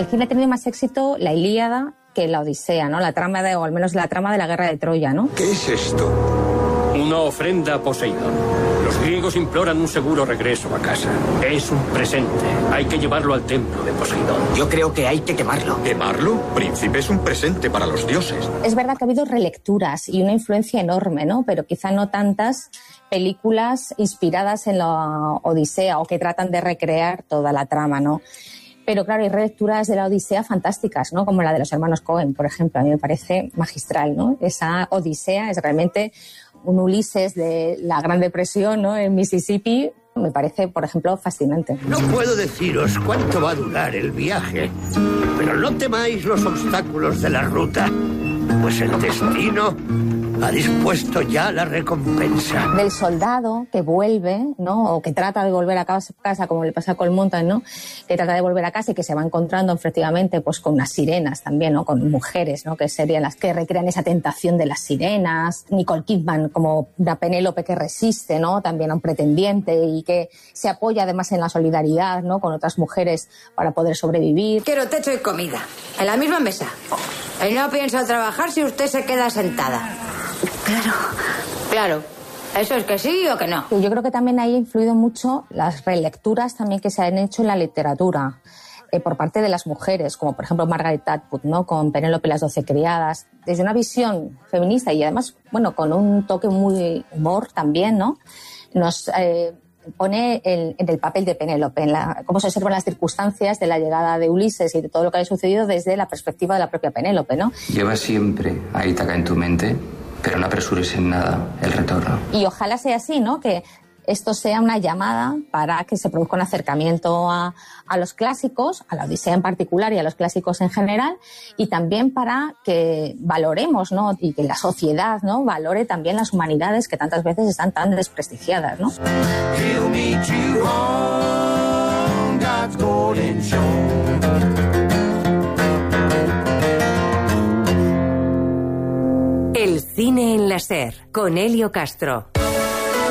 cine ha tenido más éxito la Ilíada que la Odisea, ¿no? O al menos la trama de la guerra de Troya, ¿no? ¿Qué es esto? Una ofrenda a Poseidón. Los griegos imploran un seguro regreso a casa. Es un presente. Hay que llevarlo al templo de Poseidón. Yo creo que hay que quemarlo. ¿Quemarlo? Príncipe, es un presente para los dioses. Es verdad que ha habido relecturas y una influencia enorme, ¿no? Pero quizá no tantas películas inspiradas en la Odisea o que tratan de recrear toda la trama, ¿no? Pero claro, hay relecturas de la Odisea fantásticas, ¿no? Como la de los hermanos Coen, por ejemplo. A mí me parece magistral, ¿no? Esa Odisea es realmente un Ulises de la Gran Depresión, ¿no? En Mississippi. Me parece, por ejemplo, fascinante. No puedo deciros cuánto va a durar el viaje, pero no temáis los obstáculos de la ruta, pues el destino ha dispuesto ya la recompensa. Del soldado que vuelve, ¿no? O que trata de volver a casa, como le pasa a Cold Mountain, ¿no? Que trata de volver a casa y que se va encontrando efectivamente pues con unas sirenas también, ¿no? Con mujeres, ¿no? Que serían las que recrean esa tentación de las sirenas. Nicole Kidman como una Penélope que resiste, ¿no? También a un pretendiente y que se apoya además en la solidaridad, ¿no? Con otras mujeres para poder sobrevivir. Quiero techo y comida, en la misma mesa. Y no pienso trabajar si usted se queda sentada. Claro. ¿Eso es que sí o que no? Yo creo que también ahí ha influido mucho las relecturas también que se han hecho en la literatura por parte de las mujeres, como por ejemplo Margaret Atwood, ¿no? Con Penélope y las 12 criadas, desde una visión feminista y además, bueno, con un toque muy humor también, ¿no? Nos pone en el papel de Penélope, cómo se observan las circunstancias de la llegada de Ulises y de todo lo que ha sucedido desde la perspectiva de la propia Penélope, ¿no? Lleva siempre a Ítaca en tu mente, pero no apresures en nada el retorno. Y ojalá sea así, ¿no? Que esto sea una llamada para que se produzca un acercamiento a los clásicos, a la Odisea en particular y a los clásicos en general, y también para que valoremos, ¿no? Y que la sociedad, ¿no? Valore también las humanidades que tantas veces están tan desprestigiadas, ¿no? El cine en la SER, con Elio Castro.